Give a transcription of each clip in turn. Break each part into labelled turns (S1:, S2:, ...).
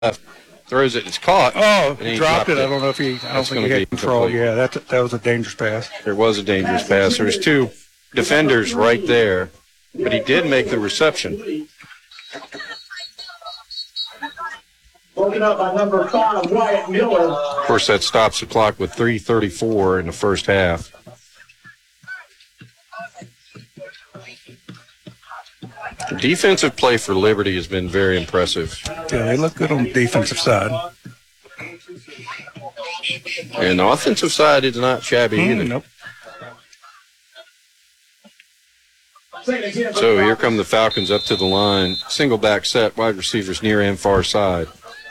S1: left, throws it, it's caught.
S2: Oh, he dropped it. I don't know if he. I don't think he had control.
S1: Incomplete.
S2: Yeah, that was a dangerous pass.
S1: There was a dangerous pass. There was two defenders right there, but he did make the reception.
S3: Broken up by number 5, Wyatt Miller.
S1: Of course, that stops the clock with 3:34 in the first half. The defensive play for Liberty has been very impressive.
S2: Yeah, they look good on the defensive side.
S1: And the offensive side is not shabby either.
S2: Nope.
S1: So here come the Falcons up to the line. Single back set, wide receivers near and far side.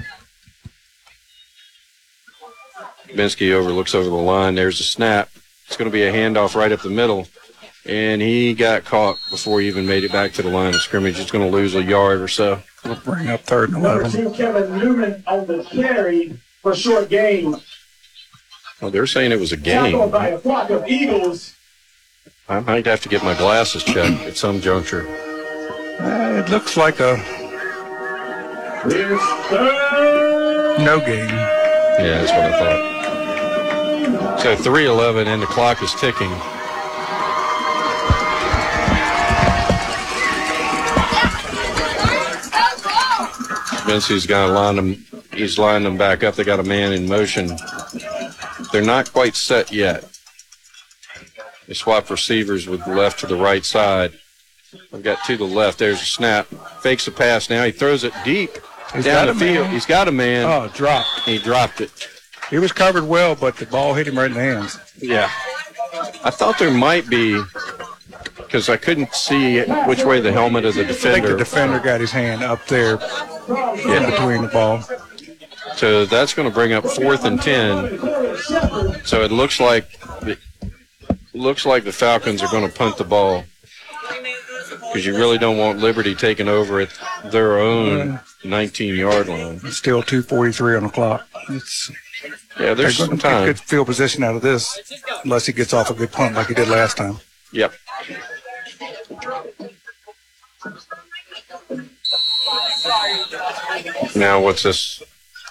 S1: Binsky looks over the line. There's a snap. It's going to be a handoff right up the middle. And he got caught before he even made it back to the line of scrimmage. He's going to lose a yard or so.
S2: We'll bring up 3rd and 11.
S3: Number 2, Kevin Newman on the carry for short gain.
S1: Oh, they're saying it was a game.
S3: Tackled by a flock of Eagles.
S1: I might have to get my glasses checked at some juncture.
S2: It looks like a no game.
S1: Yeah, that's what I thought. So 3:11 and the clock is ticking. Vincey's got to line them. He's lining them back up. They got a man in motion. They're not quite set yet. They swap receivers with the left to the right side. I've got to the left. There's a snap. Fakes a pass now. He throws it deep down the field. He's got a man.
S2: Oh, dropped.
S1: He dropped it.
S2: He was covered well, but the ball hit him right in the hands.
S1: Yeah. I thought there might be, because I couldn't see which way the helmet of the defender.
S2: I think the defender got his hand up there in between the ball.
S1: So that's going to bring up 4th and 10. So it looks like the Falcons are going to punt the ball, because you really don't want Liberty taking over at their own 19-yard line.
S2: It's still 2:43 on the clock.
S1: There's some time.
S2: Good field position out of this, unless he gets off a good punt like he did last time.
S1: Yep. Now what's this?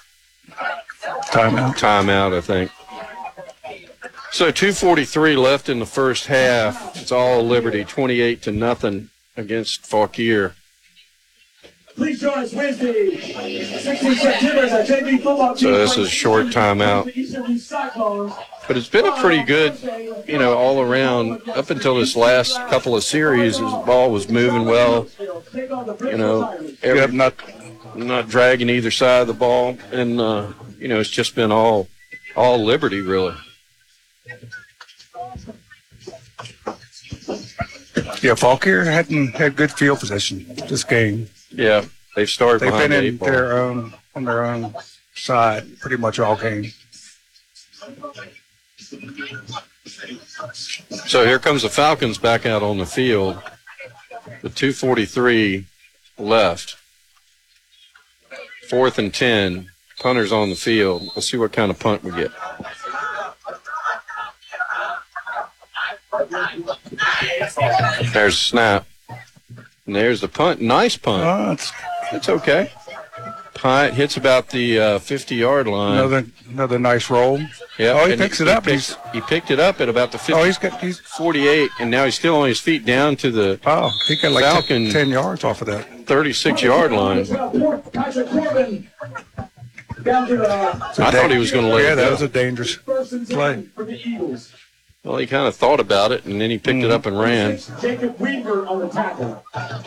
S1: Timeout, I think. So 2:43 left in the first half. It's all Liberty, 28-0 against Fauquier.
S3: Please join us Wednesday, 16 September at JV football team.
S1: So this is a short timeout. But it's been a pretty good, all around. Up until this last couple of series, his ball was moving well. Not dragging either side of the ball. And, it's just been all Liberty, really.
S2: Yeah, Fauquier had good field position this game.
S1: Yeah, they've started behind
S2: been
S1: the
S2: in
S1: eight ball.
S2: on their own side pretty much all game.
S1: So here comes the Falcons back out on the field with 2:43 left. 4th and 10. Punters on the field. Let's see what kind of punt we get. There's a snap. And there's the punt. Nice punt. It's okay. Punt hits about the 50-yard line.
S2: Another nice roll.
S1: Yeah.
S2: Oh, he picks it up.
S1: He picked it up at about the 50.
S2: Oh, he's
S1: 48, and now he's still on his feet down to the
S2: he got like
S1: Falcon
S2: 10 yards off of that.
S1: 36-yard line. I thought he was going to let it go.
S2: Yeah, that was a dangerous play.
S1: Well, he kind of thought about it, and then he picked it up and ran.
S3: Jacob Weaver on the tackle.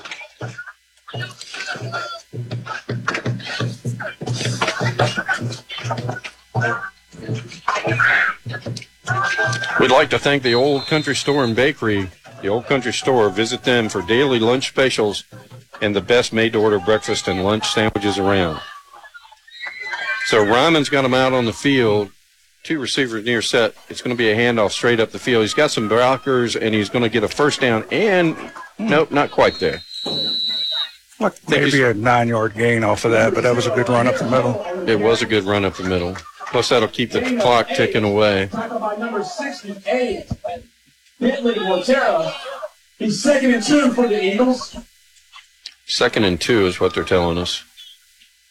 S1: We'd like to thank the Old Country Store and Bakery. The Old Country Store, visit them for daily lunch specials and the best made-to-order breakfast and lunch sandwiches around. So Ryman's got him out on the field. 2 receivers near set. It's going to be a handoff straight up the field. He's got some blockers, and he's going to get a first down. And, nope, not quite there.
S2: Maybe a 9-yard gain off of that, but that was a good run up the middle.
S1: It was a good run up the middle. Plus, that'll keep the clock ticking away.
S3: Tackled by number 68, Bentley Mortera. He's 2nd and 2 for the Eagles.
S1: 2nd and 2 is what they're telling us.